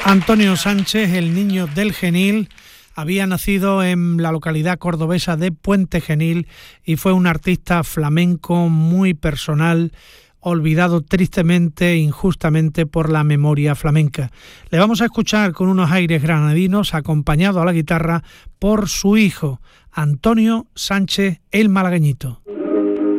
Antonio Sánchez, el niño del Genil, había nacido en la localidad cordobesa de Puente Genil y fue un artista flamenco muy personal, olvidado tristemente e injustamente por la memoria flamenca. Le vamos a escuchar con unos aires granadinos, acompañado a la guitarra por su hijo, Antonio Sánchez el Malagueñito.